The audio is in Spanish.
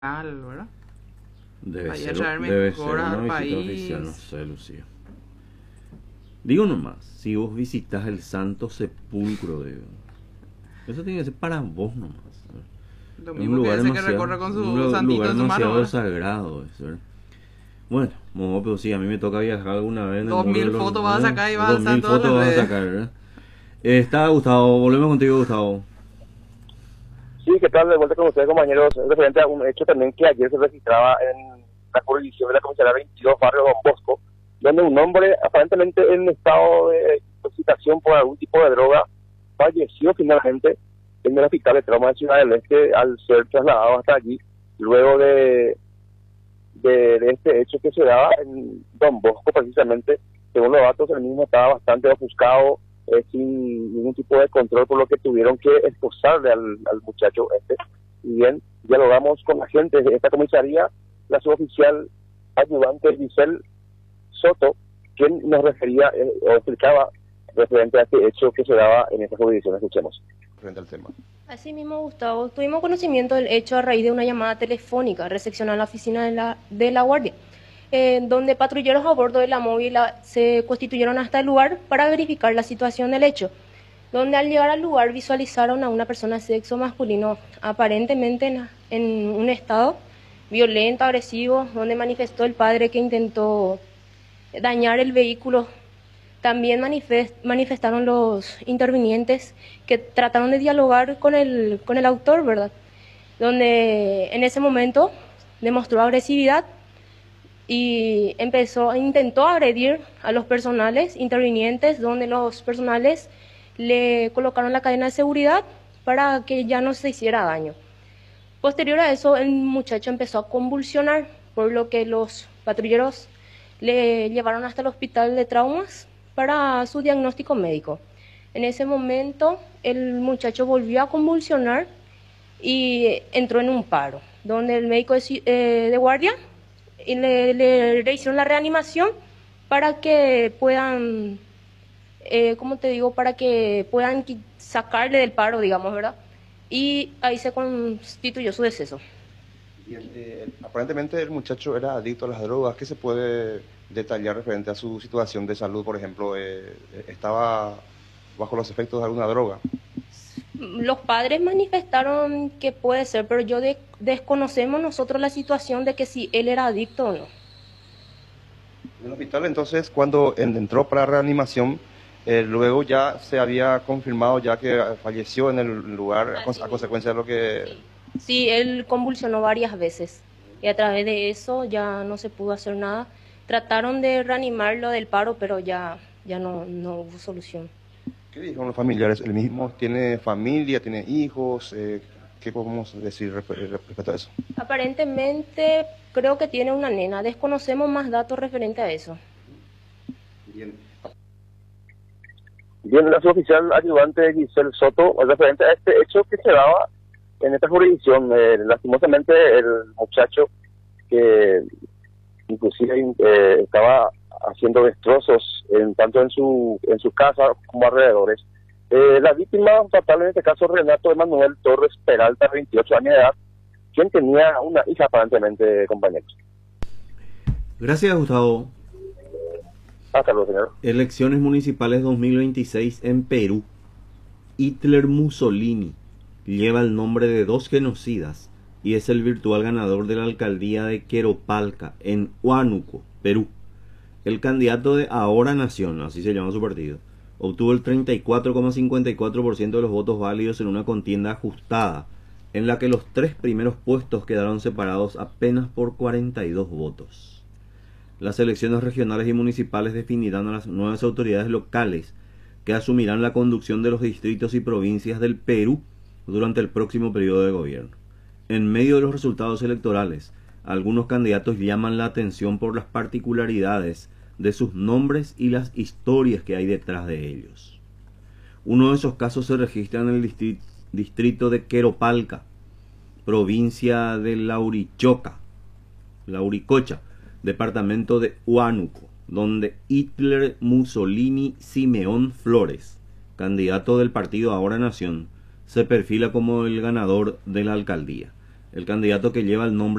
¿verdad? Debe Vaya a ser, traer debe ser mejoras una al visita país. oficial, no sé, Lucía. Digo nomás, si vos visitas el Santo Sepulcro, digo, eso tiene que ser para vos nomás. ¿Verdad? Lo Es un mismo que lugar ese que demasiado, recorre con su lugar santito en su mano, demasiado ¿verdad? sagrado, ¿verdad? Bueno, pero sí, a mí me toca viajar alguna vez en el Dos norte de mil los... fotos vas a sacar y vas a Dos alzar en mil todas las fotos vas a redes. sacar, ¿verdad? Está Gustavo, volvemos contigo, Gustavo. Sí, ¿qué tal? De vuelta con ustedes, compañeros. Es referente a un hecho también que ayer se registraba en la jurisdicción de la comisaría 22, barrio Don Bosco, donde un hombre, aparentemente en estado de intoxicación por algún tipo de droga, falleció finalmente en el hospital de trauma de Ciudad del Este al ser trasladado hasta allí, luego de este hecho que se daba en Don Bosco, precisamente. Según los datos, el mismo estaba bastante ofuscado, sin ningún tipo de control, por lo que tuvieron que esposarle al muchacho este. Y bien, dialogamos con la gente de esta comisaría, la suboficial ayudante Giselle Soto, quien nos refería o explicaba referente a este hecho que se daba en esta jurisdicción. Escuchemos. Frente al tema. Asimismo, Gustavo, tuvimos conocimiento del hecho a raíz de una llamada telefónica recepcionada en la oficina de la Guardia, donde patrulleros a bordo de la móvil se constituyeron hasta el lugar para verificar la situación del hecho, donde al llegar al lugar visualizaron a una persona de sexo masculino aparentemente en un estado violento, agresivo, donde manifestó el padre que intentó dañar el vehículo. También manifestaron los intervinientes que trataron de dialogar con el autor, ¿verdad? Donde en ese momento demostró agresividad y intentó agredir a los personales intervinientes, donde los personales le colocaron la cadena de seguridad para que ya no se hiciera daño. Posterior a eso, el muchacho empezó a convulsionar, por lo que los patrulleros le llevaron hasta el hospital de traumas para su diagnóstico médico. En ese momento, el muchacho volvió a convulsionar y entró en un paro, donde el médico de guardia le hicieron la reanimación para que puedan, ¿cómo te digo? Para que puedan sacarle del paro, digamos, ¿verdad? Y ahí se constituyó su deceso. Bien, aparentemente el muchacho era adicto a las drogas. ¿Qué se puede detallar referente a su situación de salud? Por ejemplo, ¿estaba bajo los efectos de alguna droga? Los padres manifestaron que puede ser, pero desconocemos nosotros la situación de que si él era adicto o no. En el hospital, entonces, cuando entró para reanimación, luego ya se había confirmado ya que falleció en el lugar a consecuencia de lo que... Sí, él convulsionó varias veces y a través de eso ya no se pudo hacer nada. Trataron de reanimarlo del paro, pero ya no hubo solución. ¿Qué dijeron los familiares? ¿El mismo tiene familia, tiene hijos? ¿Qué podemos decir respecto a eso? Aparentemente creo que tiene una nena. Desconocemos más datos referente a eso. Bien. Bien, la suboficial ayudante Giselle Soto, referente a este hecho que se daba en esta jurisdicción. Lastimosamente, el muchacho que inclusive estaba haciendo destrozos tanto en su casa como alrededores. La víctima fatal en este caso, Renato Emanuel Torres Peralta, 28 años de edad, quien tenía una hija aparentemente, compañeros. Gracias, Gustavo. Hasta luego, señor. Elecciones municipales 2026 en Perú. Hitler Mussolini lleva el nombre de dos genocidas y es el virtual ganador de la alcaldía de Queropalca, en Huánuco, Perú. El candidato de Ahora Nación, así se llama su partido, obtuvo el 34,54% de los votos válidos en una contienda ajustada, en la que los tres primeros puestos quedaron separados apenas por 42 votos. Las elecciones regionales y municipales definirán a las nuevas autoridades locales que asumirán la conducción de los distritos y provincias del Perú durante el próximo periodo de gobierno. En medio de los resultados electorales, algunos candidatos llaman la atención por las particularidades de sus nombres y las historias que hay detrás de ellos. Uno de esos casos se registra en el distrito de Queropalca, provincia de Lauricocha, departamento de Huánuco, donde Hitler Mussolini Simeón Flores, candidato del partido Ahora Nación, se perfila como el ganador de la alcaldía. el candidato que lleva el nombre